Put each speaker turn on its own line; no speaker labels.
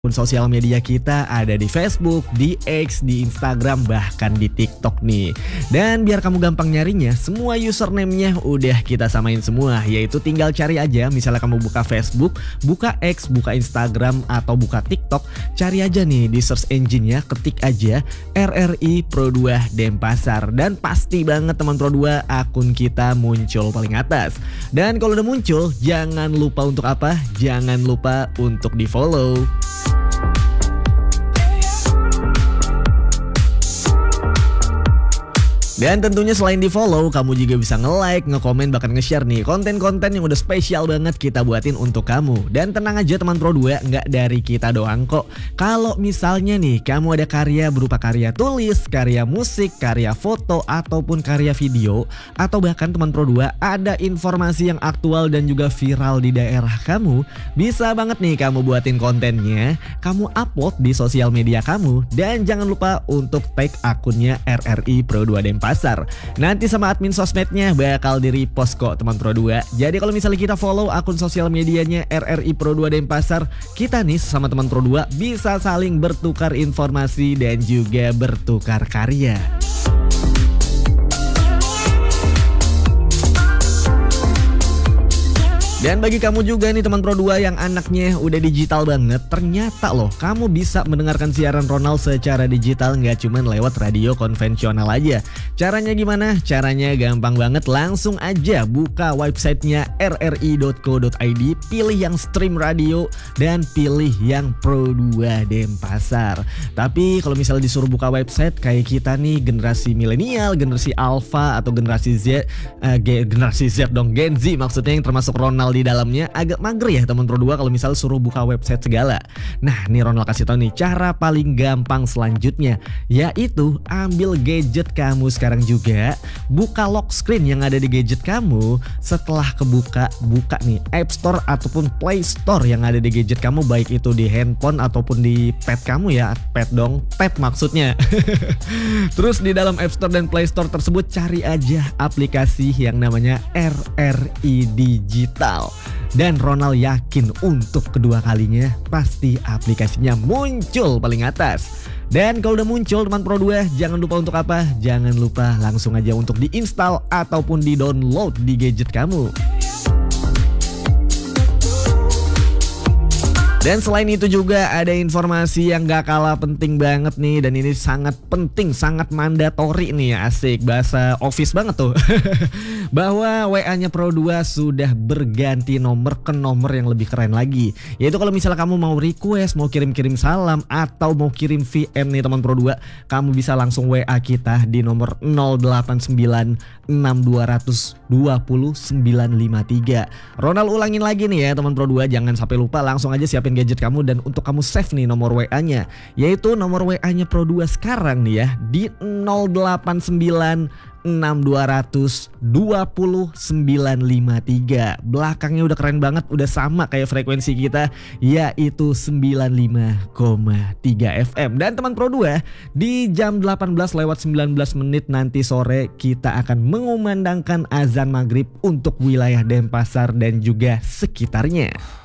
Akun sosial media kita ada di Facebook, di X, di Instagram, bahkan di TikTok nih. Dan biar kamu gampang nyarinya, semua username-nya udah kita samain semua. Yaitu tinggal cari aja, misalnya kamu buka Facebook, buka X, buka Instagram, atau buka TikTok. Cari aja nih di search engine-nya, ketik aja RRI Pro 2 Denpasar. Dan pasti banget teman Pro 2 akun kita muncul paling atas. Dan kalau udah muncul, jangan lupa untuk apa? Jangan lupa untuk di follow. Dan tentunya selain di follow, kamu juga bisa nge-like, nge-komen, bahkan nge-share nih konten-konten yang udah spesial banget kita buatin untuk kamu. Dan tenang aja teman Pro 2, nggak dari kita doang kok. Kalau misalnya nih kamu ada karya berupa karya tulis, karya musik, karya foto, ataupun karya video, atau bahkan teman Pro 2 ada informasi yang aktual dan juga viral di daerah kamu, bisa banget nih kamu buatin kontennya, kamu upload di sosial media kamu, dan jangan lupa untuk tag akunnya RRI Pro 2 Denpasar. Nanti sama admin sosmednya bakal di-repost kok teman Pro 2. Jadi kalau misalnya kita follow akun sosial medianya RRI Pro 2 Denpasar, kita nih sama teman Pro 2 bisa saling bertukar informasi dan juga bertukar karya. Dan bagi kamu juga nih teman Pro 2 yang anaknya udah digital banget, ternyata loh kamu bisa mendengarkan siaran Ronald secara digital, nggak cuma lewat radio konvensional aja. Caranya gimana? Caranya gampang banget, langsung aja buka websitenya rri.co.id, pilih yang stream radio dan pilih yang Pro 2 Denpasar. Tapi kalau misalnya disuruh buka website kayak kita nih generasi milenial, generasi alpha atau generasi Z, Gen Z maksudnya yang termasuk Ronald di dalamnya, agak mager ya teman Pro 2 kalau misal suruh buka website segala. Nah nih Ronald kasih tau nih cara paling gampang selanjutnya, yaitu ambil gadget kamu sekarang juga, buka lock screen yang ada di gadget kamu. Setelah kebuka, buka nih App Store ataupun Play Store yang ada di gadget kamu, baik itu di handphone ataupun di pad kamu ya, tab maksudnya. Terus di dalam App Store dan Play Store tersebut cari aja aplikasi yang namanya RRI Digital. Dan Ronald yakin untuk kedua kalinya pasti aplikasinya muncul paling atas. Dan kalau udah muncul teman Pro 2, jangan lupa untuk apa? Jangan lupa langsung aja untuk diinstal ataupun di-download di gadget kamu. Dan selain itu juga ada informasi yang gak kalah penting banget nih. Dan ini sangat penting, sangat mandatori nih ya, asik, bahasa office banget tuh. Bahwa WA-nya Pro 2 sudah berganti nomor ke nomor yang lebih keren lagi. Yaitu kalau misalnya kamu mau request, mau kirim-kirim salam, atau mau kirim VM nih teman Pro 2, kamu bisa langsung WA kita di nomor 089 6200 20953. Ronald ulangin lagi nih ya teman Pro 2, jangan sampai lupa, langsung aja siapin gadget kamu dan untuk kamu save nih nomor WA-nya, yaitu nomor WA-nya Pro 2 sekarang nih ya di 089 6200 20953. Belakangnya udah keren banget, udah sama kayak frekuensi kita, yaitu 95,3 FM. Dan teman Pro 2, di jam 18:19 nanti sore kita akan mengumandangkan azan maghrib untuk wilayah Denpasar dan juga sekitarnya.